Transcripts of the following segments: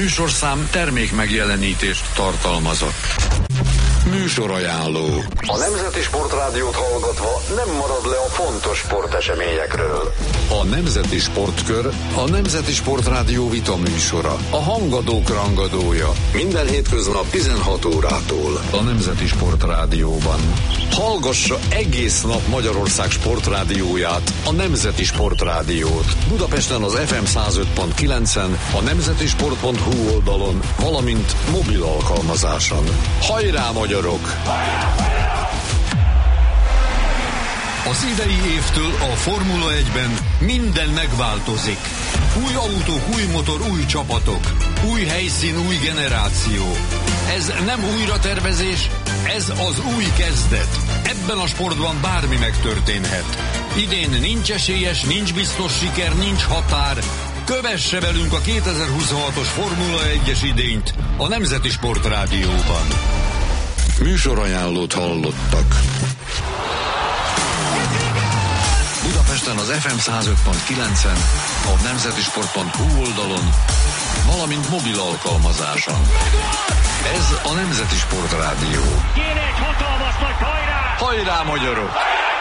műsorszám termék megjelenítést tartalmazott. Műsorajánló. A Nemzeti Sportrádiót hallgatva nem marad le a fontos sporteseményekről. A Nemzeti Sportkör a Nemzeti Sportrádió vita műsora. A hangadók rangadója. Minden hétköznap 16 órától. A Nemzeti Sportrádióban. Hallgassa egész nap Magyarország sportrádióját, a Nemzeti Sportrádiót. Budapesten az FM 105.9-en, a nemzetisport.hu oldalon, valamint mobil alkalmazáson. Hajrá, magyarok! Az idei évtől a Formula 1-ben minden megváltozik. Új autók, új motor, új csapatok. Új helyszín, új generáció. Ez nem újratervezés, ez az új kezdet. Ebben a sportban bármi megtörténhet. Idén nincs esélyes, nincs biztos siker, nincs határ. Kövesse velünk a 2026-os Formula 1-es idényt a Nemzeti Sportrádióban. Műsorajánlót hallottak. Budapesten az FM 105.9-en, a nemzetisport.hu oldalon, valamint mobil alkalmazáson. Ez a Nemzeti Sportrádió. Kéne egy hatalmas nagy hajrá! Hajrá, magyarok!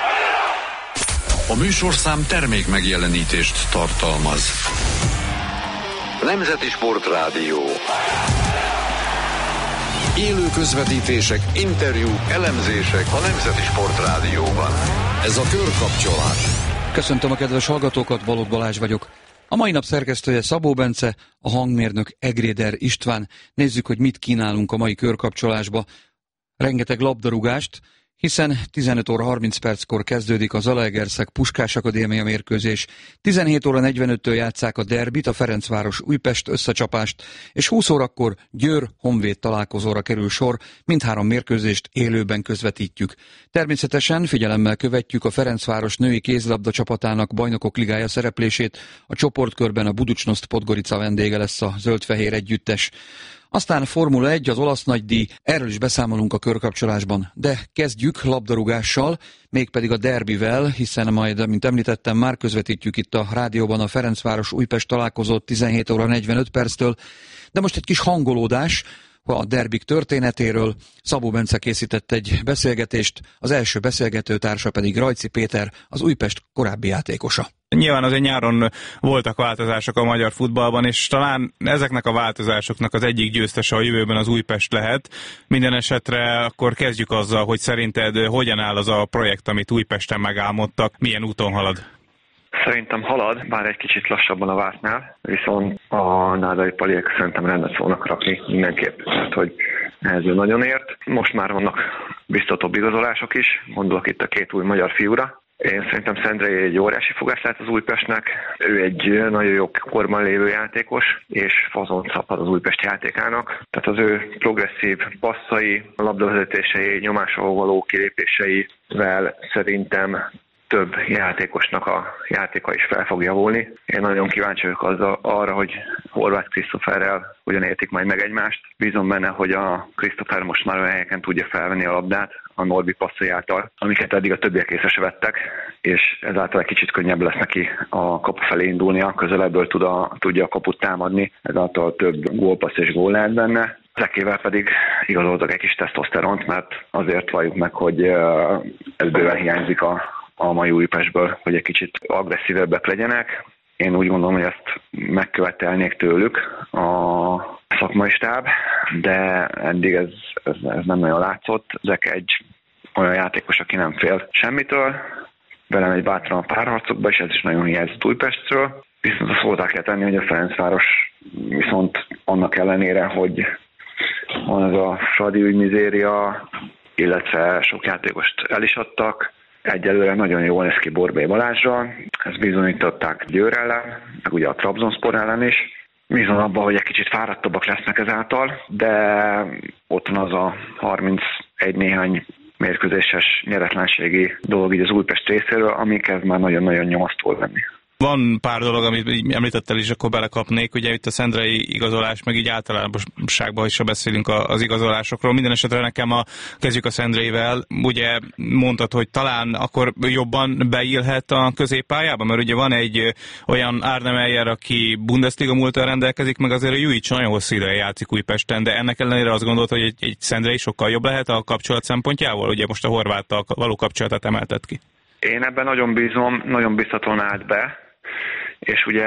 A műsorszám termék megjelenítést tartalmaz. Nemzeti Sportrádió. Élő közvetítések, interjúk, elemzések a Nemzeti Sportrádióban. Ez a Körkapcsolat. Köszöntöm a kedves hallgatókat, Balogh Balázs vagyok. A mai nap szerkesztője Szabó Bence, a hangmérnök Egréder István. Nézzük, hogy mit kínálunk a mai körkapcsolásba. Rengeteg labdarúgást, hiszen 15 óra 30 perckor kezdődik a Zalaegerszeg Puskás Akadémia mérkőzés. 17 óra 45-től játsszák a derbit, a Ferencváros Újpest összecsapást, és 20 órakor Győr-Honvéd találkozóra kerül sor, mindhárom mérkőzést élőben közvetítjük. Természetesen figyelemmel követjük a Ferencváros női kézilabda csapatának Bajnokok Ligája szereplését, a csoportkörben a Buducsnost Podgorica vendége lesz a zöld-fehér együttes. Aztán Formula 1, az olasz nagydíj, erről is beszámolunk a körkapcsolásban. De kezdjük labdarúgással, mégpedig a derbivel, hiszen majd, mint említettem, már közvetítjük itt a rádióban a Ferencváros Újpest találkozót 17 óra 45 perctől. De most egy kis hangolódás a derbik történetéről. Szabó Bence készített egy beszélgetést, az első beszélgető társa pedig Rajci Péter, az Újpest korábbi játékosa. Nyilván azért nyáron voltak változások a magyar futballban, és talán ezeknek a változásoknak az egyik győztese a jövőben az Újpest lehet. Minden esetre akkor kezdjük azzal, hogy szerinted hogyan áll az a projekt, amit Újpesten megálmodtak, milyen úton halad? Szerintem halad, bár egy kicsit lassabban a vártnál, viszont a Nádai Paliék szerintem rendet fognak rakni mindenképp, mert hogy ehhez ő nagyon ért. Most már vannak biztatóbb igazolások is, gondolok itt a két új magyar fiúra. Én szerintem Szendrei egy óriási fogás lehet az Újpestnek. Ő egy nagyon jó korban lévő játékos, és fazont szabad az Újpest játékának. Tehát az ő progresszív passzai, labdavezetései, nyomásról való kilépéseivel szerintem több játékosnak a játéka is fel fog javulni. Én nagyon kíváncsi vagyok arra, hogy Horváth Krisztóferrel hogyan értik majd meg egymást. Bízom benne, hogy a Krisztófer most már olyan helyeken tudja felvenni a labdát a Norbi passzai által, amiket eddig a többiek észre se vettek, és ezáltal egy kicsit könnyebb lesz neki a kapu felé indulnia, közelebből tudja a kaput támadni, ezáltal több gólpassz és gól lehet benne. Zekével pedig igazoltak egy kis tesztoszteront, mert azért valljuk meg, hogy ez bőven hiányzik a mai Újpestből, hogy egy kicsit agresszívebbek legyenek. Én úgy gondolom, hogy ezt megkövetelnék tőlük a szakmai stáb, de eddig ez nem nagyon látszott. Zeke egy olyan játékos, aki nem fél semmitől, velem egy bátran a párharcokba, és ez is nagyon hiányzott Újpestről. Viszont azt hozzá kell tenni, hogy a Ferencváros viszont annak ellenére, hogy van ez a Fradi ügymizéria, illetve sok játékost el is adtak, egyelőre nagyon jól néz ki Borbély Balázsra, ezt bizonyították Győr ellen, meg ugye a Trabzonspor ellen is. Bízom abban, hogy egy kicsit fáradtabbak lesznek ezáltal, de ott van az a 31 néhány mérkőzéses nyeretlenségi dolog így az Újpest részéről, amikhez már nagyon-nagyon nyomasztó lenni. Van pár dolog, amit említettel is, akkor belekapnék, ugye itt a szendrei igazolás, meg így általánosságban is beszélünk az igazolásokról. Minden esetre nekem kezdjük a Szendreivel, ugye mondtad, hogy talán akkor jobban beillhet a középpályába, mert ugye van egy olyan Arne Meyer, aki Bundesliga múltal rendelkezik, meg azért a Jujic nagyon hosszú ideje játszik Újpesten, de ennek ellenére azt gondolt, hogy egy Szendrei sokkal jobb lehet a kapcsolat szempontjából, ugye most a horváttal való kapcsolatát emeltet ki. Én ebben nagyon bízom, nagyon biztatóan állt be, és ugye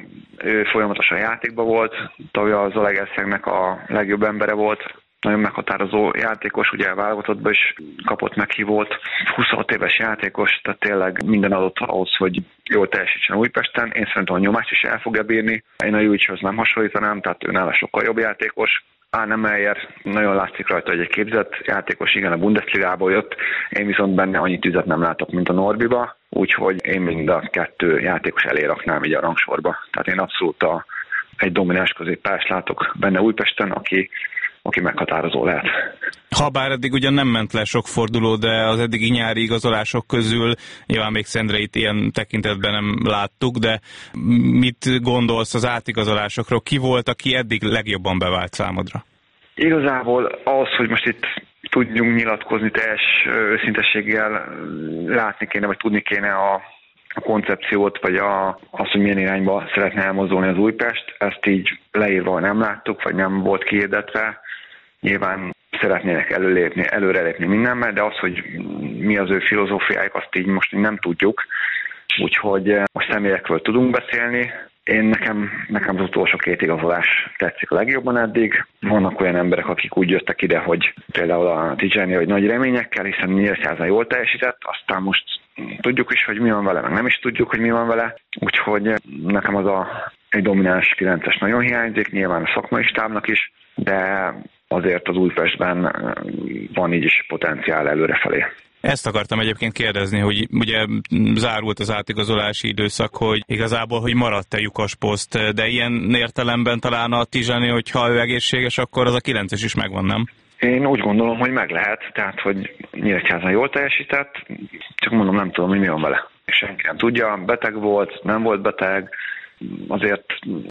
ő folyamatosan játékban volt, tavaly az Zalaegerszegnek a legjobb embere volt, nagyon meghatározó játékos, ugye válogatottban is kapott meghívót, 26 éves játékos, tehát tényleg minden adott ahhoz, hogy jól teljesítsen Újpesten. Én szerintem a nyomást is el fogja bírni. Én a Jújichoz nem hasonlítanám, tehát ő nála sokkal jobb játékos. Arne Meyer, nagyon látszik rajta, hogy egy képzett játékos, igen, a Bundesligából jött, én viszont benne annyi tüzet nem látok, mint a Norbiba, úgyhogy én mind a kettő játékos elé raknám így a rangsorba. Tehát én abszolút egy domináns középpályást látok benne Újpesten, aki meghatározó lehet. Habár eddig ugyan nem ment le sok forduló, de az eddigi nyári igazolások közül nyilván még Szendreit ilyen tekintetben nem láttuk, de mit gondolsz az átigazolásokról? Ki volt, aki eddig legjobban bevált számodra? Igazából az, hogy most itt tudjunk nyilatkozni teljes őszintességgel, látni kéne, vagy tudni kéne a koncepciót, vagy azt, hogy milyen irányba szeretne elmozdulni az Újpest, ezt így leírva nem láttuk, vagy nem volt kihirdetve. Nyilván szeretnének előrelépni mindenben, de az, hogy mi az ő filozófiájuk, azt így most nem tudjuk. Úgyhogy most személyekről tudunk beszélni. Nekem az utolsó 2 igazolás tetszik a legjobban eddig. Vannak olyan emberek, akik úgy jöttek ide, hogy például a Tijani, hogy nagy reményekkel, hiszen Nyíregyházán jól teljesített, aztán most tudjuk is, hogy mi van vele, meg nem is tudjuk, hogy mi van vele. Úgyhogy nekem az egy domináns 9-es nagyon hiányzik, nyilván a szakmai stábnak is, de azért az Újpestben van így is potenciál előrefelé. Ezt akartam egyébként kérdezni, hogy ugye zárult az átigazolási időszak, hogy igazából, hogy maradt-e lyukas poszt, de ilyen értelemben talán a Tizsani, hogyha ő egészséges, akkor az a 9-es is megvan, nem? Én úgy gondolom, hogy meg lehet, tehát, hogy Nyíregyházán jól teljesített, csak mondom, nem tudom, hogy mi van vele. Senki nem tudja, beteg volt, nem volt beteg, azért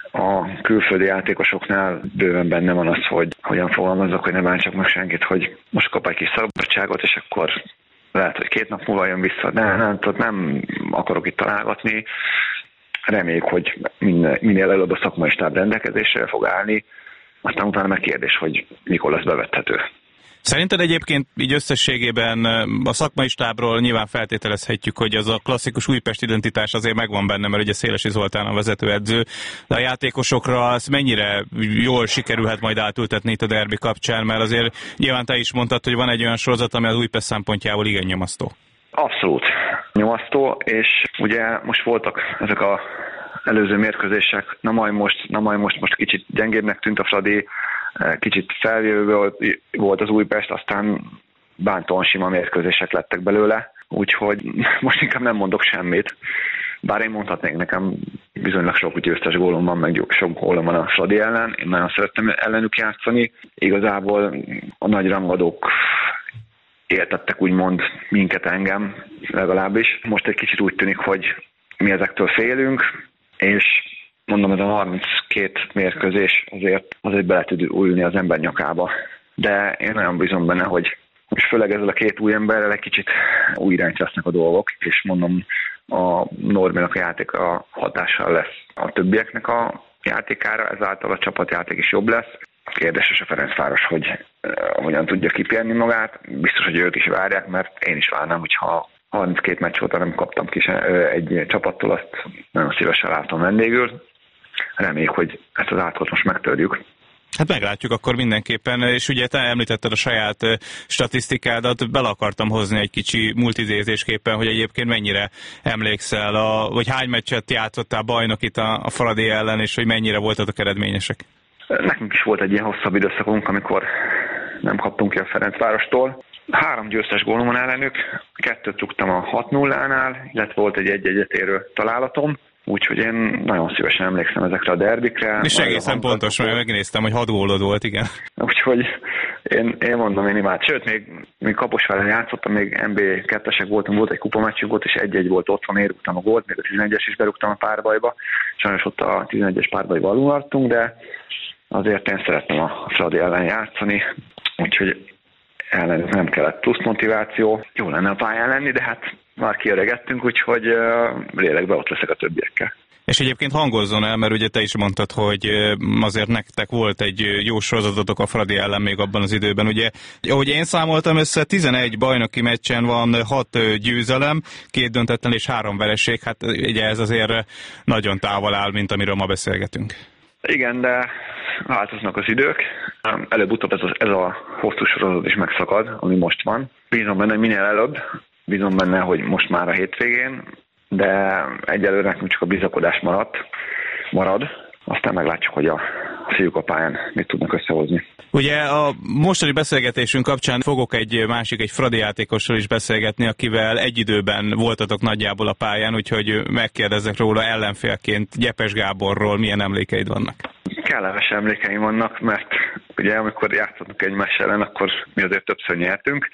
a külföldi játékosoknál bőven benne van az, hogy hogyan fogalmazok, hogy ne bántsak meg senkit, hogy most kap egy kis szabadságot, és akkor lehet, hogy 2 nap múlva jön vissza, de nem akarok itt találgatni. Reméljük, hogy minél előbb a szakmai stáb rendelkezésre fog állni, aztán utána meg kérdés, hogy mikor lesz bevethető. Szerinted egyébként így összességében a szakmai stábról nyilván feltételezhetjük, hogy az a klasszikus Újpest identitás azért megvan benne, mert ugye Szélesi Zoltán a vezetőedző, de a játékosokra ez mennyire jól sikerülhet majd átültetni itt a derbi kapcsán, mert azért nyilván te is mondtad, hogy van egy olyan sorozat, ami az Újpest szempontjából igen nyomasztó. Abszolút nyomasztó, és ugye most voltak ezek az előző mérkőzések, na majd most kicsit gyengébbnek tűnt a Fradi, kicsit felvívő volt az Újpest, aztán bántóan sima mérkőzések lettek belőle, úgyhogy most inkább nem mondok semmit. Bár én mondhatnék, nekem bizonylag sok győztes gólom van, meg sok gólom van a Fradi ellen, én nagyon szerettem ellenük játszani. Igazából a nagy rangadók éltettek úgymond minket, engem legalábbis. Most egy kicsit úgy tűnik, hogy mi ezektől félünk, és mondom, ez a 32 mérkőzés azért bele tud ülni az ember nyakába. De én nagyon bízom benne, hogy most főleg ezzel a 2 új emberrel egy kicsit új irányt vesznek a dolgok, és mondom, a Norbinak a játéka hatással lesz a többieknek a játékára, ezáltal a csapatjáték is jobb lesz. Kérdéses a Ferencváros, hogy hogyan tudja kipérni magát. Biztos, hogy ők is várják, mert én is várnám, hogyha 32 meccs óta nem kaptam ki egy csapattól, azt nagyon szívesen látom vendégül. Reméljük, hogy ezt az átkot most megtörjük. Hát meglátjuk akkor mindenképpen, és ugye te említetted a saját statisztikádat, bele akartam hozni egy kicsi multidézésképpen, hogy egyébként mennyire emlékszel, vagy hány meccset játszottál bajnokit a Fradi ellen, és hogy mennyire voltatok eredményesek? Nekünk is volt egy ilyen hosszabb időszakunk, amikor nem kaptunk ki a Ferencvárostól. 3 győztes gólom van ellenük, 2-t rúgtam a 6-0-nál, illetve volt egy 1-1 érő találatom. Úgyhogy én nagyon szívesen emlékszem ezekre a derbikre. És egészen pontos, mert megnéztem, hogy 6 gólod volt, igen. Úgyhogy Én mondom, én imád. Sőt, még Kaposváron játszottam, még NB2-esek voltunk, volt egy kupameccsünk volt, és 1-1 volt otthon, érrúgtam a gólt, még a 11-es is berúgtam a párbajba. Sajnos ott a 11-es párbajba alulmaradtunk, de azért én szeretném a Fradi ellen játszani, úgyhogy ellen nem kellett plusz motiváció. Jó lenne a pályán lenni, de hát már kiöregettünk, úgyhogy lélekbe ott leszek a többiekkel. És egyébként hangozzon el, mert ugye te is mondtad, hogy azért nektek volt egy jó sorozatotok a Fradi ellen még abban az időben. Ugye, ahogy én számoltam össze, 11 bajnoki meccsen van 6 győzelem, 2 döntetlen és 3 vereség. Hát ugye ez azért nagyon távol áll, mint amiről ma beszélgetünk. Igen, de változnak az idők. Előbb-utóbb ez a hosszú sorozat is megszakad, ami most van. Bízom benne, minél előbb. Bízom benne, hogy most már a hétvégén, de egyelőre nekünk csak a bizakodás marad. Aztán meglátjuk, hogy a fiúk a pályán mit tudnak összehozni. Ugye a mostani beszélgetésünk kapcsán fogok egy Fradi játékossal is beszélgetni, akivel egy időben voltatok nagyjából a pályán, úgyhogy megkérdezek róla ellenfélként. Gyepes Gáborról milyen emlékeid vannak? Kellemes emlékeim vannak, mert ugye amikor játszottunk egymás ellen, akkor mi azért többször nyertünk,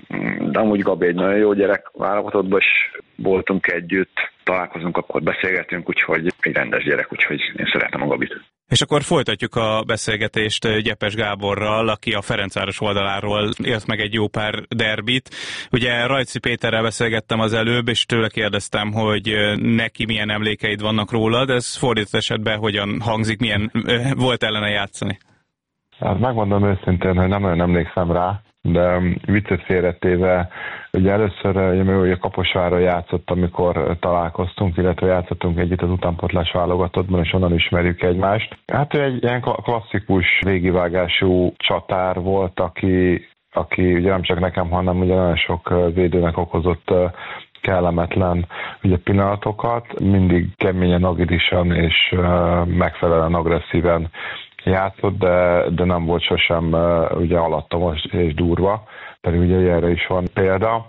de amúgy Gabi egy nagyon jó gyerek, válogatottban is voltunk együtt, találkozunk, akkor beszélgetünk, úgyhogy egy rendes gyerek, úgyhogy én szeretem a Gabit. És akkor folytatjuk a beszélgetést Gyepes Gáborral, aki a Ferencváros oldaláról élt meg egy jó pár derbit. Ugye Rajci Péterrel beszélgettem az előbb, és tőle kérdeztem, hogy neki milyen emlékeid vannak rólad. Ez fordított esetben hogyan hangzik, milyen volt ellene játszani? Hát megmondom őszintén, hogy nem nagyon emlékszem rá, de viccet félretéve, ugye először a Kaposvárra játszottam, amikor találkoztunk, illetve játszottunk együtt az utánpótlás válogatottban, és onnan ismerjük egymást. Hát ő egy ilyen klasszikus végivágású csatár volt, aki ugye nem csak nekem, hanem ugye nagyon sok védőnek okozott kellemetlen ugye pillanatokat, mindig keményen, agilisan és megfelelően agresszíven játszott, de nem volt sosem ugye alattomos és durva, pedig ugye erre is van példa.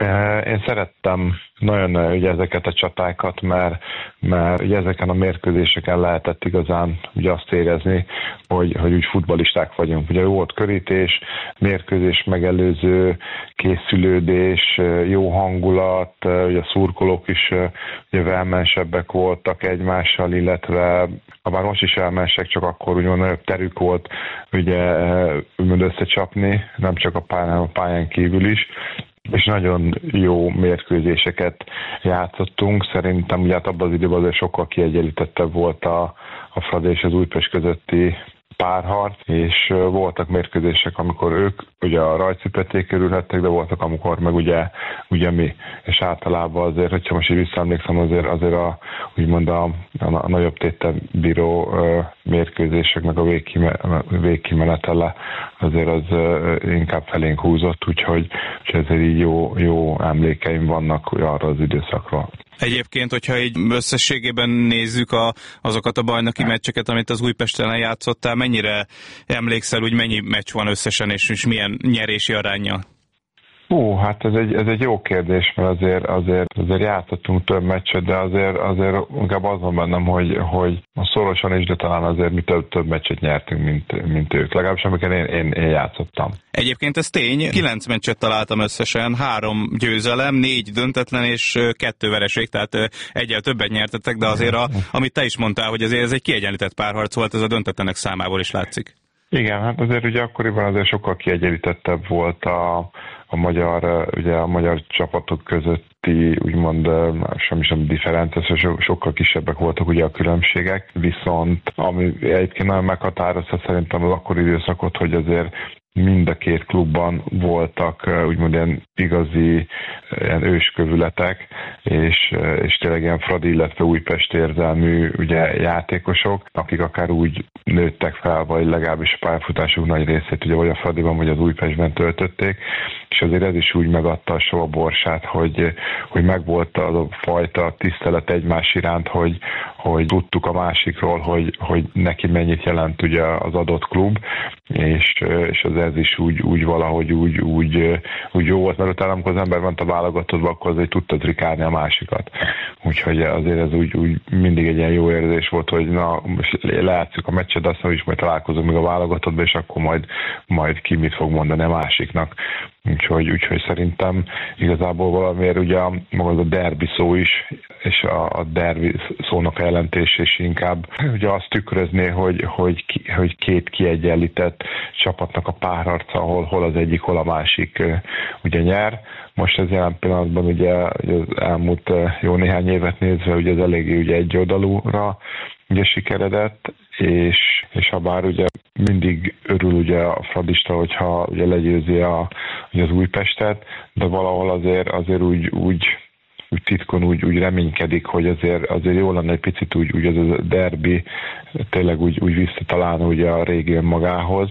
Én szerettem nagyon ugye ezeket a csatákat, mert ugye ezeken a mérkőzéseken lehetett igazán ugye azt érezni, hogy úgy futballisták vagyunk. Ugye volt körítés, mérkőzés megelőző, készülődés, jó hangulat, ugye a szurkolók is ugye vehemensebbek voltak egymással, illetve bár most is elmensek, csak akkor úgymond nagyobb terük volt ugye összecsapni, nem csak a pályán, hanem a pályán kívül is, és nagyon jó mérkőzéseket játszottunk. Szerintem ugye abban az időben azért sokkal kiegyenlítettebb volt a Fradi és az Újpest közötti párharc, és voltak mérkőzések, amikor ők ugye a Rajci Peté körülhettek, de voltak, amikor meg ugye mi. És általában azért, hogyha most így visszaemlékszem, azért úgymond a nagyobb téttel bíró mérkőzéseknek a végkimenetele azért az inkább felénk húzott, úgyhogy ezért így jó emlékeim vannak arra az időszakra. Egyébként, hogyha így összességében nézzük azokat a bajnoki meccseket, amit az Újpest ellen játszottál, mennyire emlékszel, hogy mennyi meccs van összesen, és milyen nyerési aránya? Hát ez egy jó kérdés, mert azért játszottunk több meccset, de azért inkább az van bennem, hogy szorosan is, de talán azért mi több meccset nyertünk, mint ők. Legalábbis amikor én játszottam. Egyébként ez tény, 9 meccset találtam összesen, 3 győzelem, 4 döntetlen és 2 vereség, tehát egyel többet nyertetek, de azért amit te is mondtál, hogy azért ez egy kiegyenlített párharc volt, ez a döntetlenek számából is látszik. Igen, hát azért ugye akkoriban azért sokkal kiegyenlítettebb volt a magyar csapatok közötti, úgymond sem differencia, sokkal kisebbek voltak ugye a különbségek, viszont ami egyébként nagyon meghatározta szerintem az akkori időszakot, hogy azért mind a két klubban voltak úgymond ilyen igazi ilyen őskövületek, és tényleg ilyen Fradi, illetve Újpest érzelmű ugye játékosok, akik akár úgy nőttek fel, vagy legalábbis a pályafutásuk nagy részét ugye vagy a Fradiban, vagy az Újpestben töltötték, és azért ez is úgy megadta a só a borsát, hogy megvolt az a fajta tisztelet egymás iránt, hogy tudtuk a másikról, hogy neki mennyit jelent ugye az adott klub, és azért ez is úgy valahogy úgy jó volt, mert utána, amikor az ember ment a válogatottba, akkor azért tudta trikálni a másikat. Úgyhogy azért ez úgy mindig egy ilyen jó érzés volt, hogy na, most lejátszuk a meccset, de aztán is majd találkozunk még a válogatottba, és akkor majd ki mit fog mondani a másiknak. Úgyhogy szerintem igazából valamiért ugye maga az a derbi szó is, és a derbi szónak a jelentés is inkább ugye azt tükrözné, hogy két kiegyenlített csapatnak a párharca, hol az egyik, hol a másik ugye nyer. Most ez jelen pillanatban ugye az elmúlt jó néhány évet nézve ugye ez eléggé ugye egyoldalúra ugye sikeredett, és ha bár ugye mindig örül ugye a fradista, hogyha ugye legyőzi ugye az Újpestet, de valahol azért úgy titkon úgy reménykedik, hogy azért jó lenne egy picit úgy az a derbi tényleg úgy visszatalálni ugye a régi önmagához,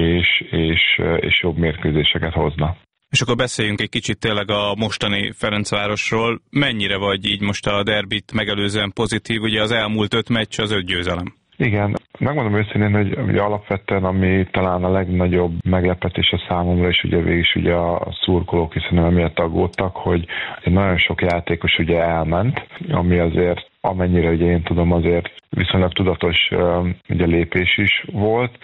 és jobb mérkőzéseket hozna. És akkor beszéljünk egy kicsit tényleg a mostani Ferencvárosról. Mennyire vagy így most a derbit megelőzően pozitív? Ugye az elmúlt 5 meccs, az 5 győzelem. Igen, megmondom őszintén, hogy ugye alapvetően ami talán a legnagyobb meglepetés a számomra, és ugye végig is ugye a szurkolók hiszen emiatt aggódtak, hogy nagyon sok játékos ugye elment, ami azért amennyire ugye én tudom, azért viszonylag tudatos ugye lépés is volt,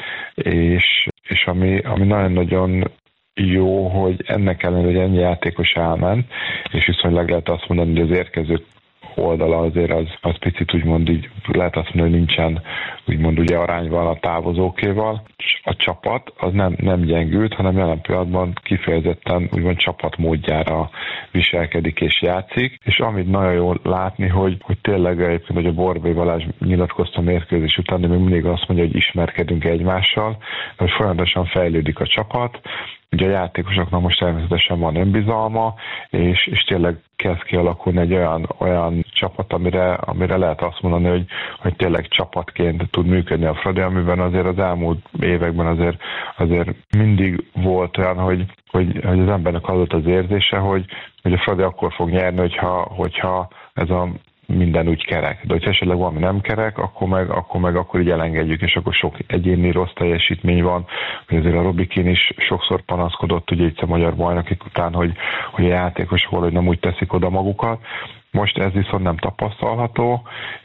és ami nagyon-nagyon jó, hogy ennek ellenére, hogy ennyi játékos elment, és viszonylag lehet azt mondani, hogy az érkezők oldala azért az picit úgymond így lehet azt mondani, hogy nincsen úgymond ugye arányban a távozókéval. A csapat az nem gyengült, hanem jelen pillanatban kifejezetten úgymond csapatmódjára viselkedik és játszik, és amit nagyon jól látni, hogy tényleg egyébként, hogy a Borbély Balázs nyilatkozta a mérkőzés után, de még mindig azt mondja, hogy ismerkedünk egymással, hogy folyamatosan fejlődik a csapat. Ugye a játékosoknak most természetesen van önbizalma, és tényleg kezd kialakulni egy olyan csapat, amire lehet azt mondani, hogy tényleg csapatként tud működni a Fradi, amiben azért az elmúlt években azért mindig volt olyan, hogy az embernek az volt az érzése, hogy a Fradi akkor fog nyerni, hogyha ez a minden úgy kerek. De hogyha esetleg valami nem kerek, akkor így elengedjük, és akkor sok egyéni rossz teljesítmény van, hogy azért a Robikin is sokszor panaszkodott, ugye itt a magyar bajnokik után, hogy a játékosok valahogy nem úgy teszik oda magukat. Most ez viszont nem tapasztalható,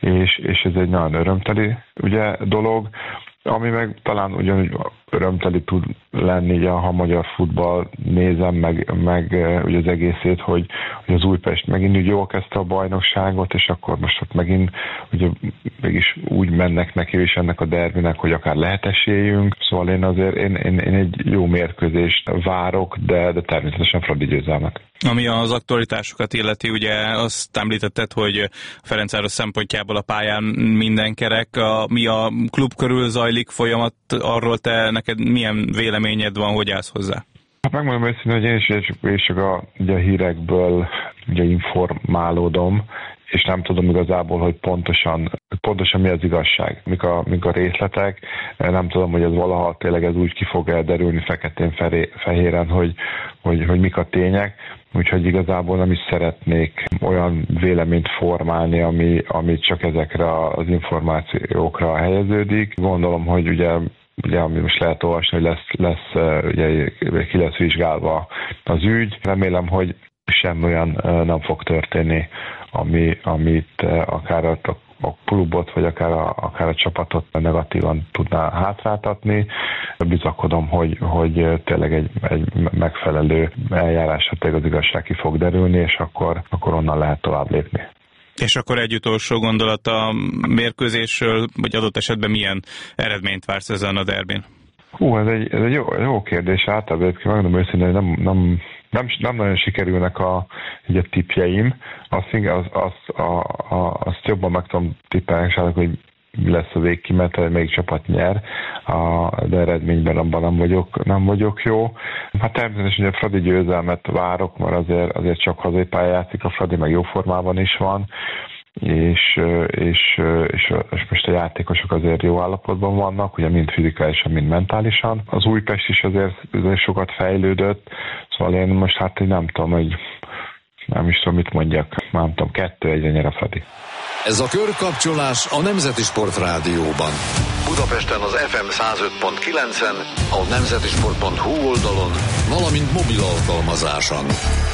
és ez egy nagyon örömteli ugye, dolog, ami meg talán ugyanúgy örömteli tud lenni, ha a magyar futball nézem, meg ugye az egészét, hogy az Újpest megint úgy jól kezdte a bajnokságot, és akkor most ott megint ugye mégis úgy mennek neki és ennek a derbinek, hogy akár lehet esélyünk. Szóval én egy jó mérkőzést várok, de természetesen Fradi győzelmet. Ami az aktualitásokat illeti, ugye azt említetted, hogy Ferencváros szempontjából a pályán minden kerek. Mi a klub körül zajlik folyamat, arról neked milyen véleményed van, hogy állsz hozzá? Hát megmondom őszintén, hogy én is csak ugye a hírekből ugye informálódom, és nem tudom igazából, hogy pontosan mi az igazság, mik a részletek. Nem tudom, hogy ez valaha tényleg ez úgy ki fog elderülni feketén-fehéren, hogy mik a tények. Úgyhogy igazából nem is szeretnék olyan véleményt formálni, ami csak ezekre az információkra helyeződik. Gondolom, hogy ugye ami most lehet olvasni, hogy ugye ki lesz vizsgálva az ügy. Remélem, hogy semmi olyan nem fog történni, amit akár a klubot, vagy akár a csapatot negatívan tudná hátráltatni. Bizakodom, hogy tényleg egy megfelelő eljárásra tényleg az igazság ki fog derülni, és akkor onnan lehet tovább lépni. És akkor egy utolsó gondolat a mérkőzésről, vagy adott esetben milyen eredményt vársz ezen a derbin? Ez egy jó kérdés. Általában megmondom őszintén, hogy nem nagyon sikerülnek a tippjeim. Azt jobban meg tudom tippelni, hogy mi lesz a végkimenet, hogy melyik csapat nyer, de eredményben abban nem vagyok jó. Hát természetesen a Fradi győzelmet várok, mert azért csak hazai pályán játszik, a Fradi meg jó formában is van, és most a játékosok azért jó állapotban vannak, ugye mind fizikálisan, mind mentálisan. Az Újpest is azért sokat fejlődött, szóval én most nem tudom, hogy nem is tudom, mit mondjak, nem tudom, 2-1 nyer a Fradi. Ez a körkapcsolás a Nemzeti Sport Rádióban. Budapesten az FM 105.9-en, a nemzetisport.hu oldalon, valamint mobil alkalmazáson.